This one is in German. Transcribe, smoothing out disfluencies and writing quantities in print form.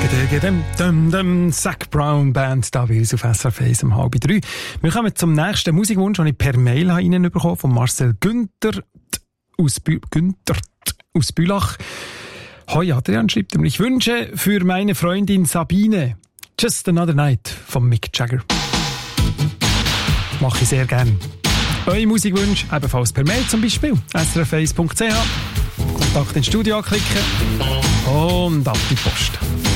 Zac Brown Band, da will es auf SRF 1 um 2:30. Wir kommen zum nächsten Musikwunsch, den ich per Mail reinbekommen habe, von Marcel Günther aus Bülach. Hoi Adrian, schreibt er mir, ich wünsche für meine Freundin Sabine Just Another Night von Mick Jagger. Mache ich sehr gern. Eure Musikwünsche ebenfalls per Mail zum Beispiel. srf1.ch. Kontakt ins Studio anklicken und ab die Post.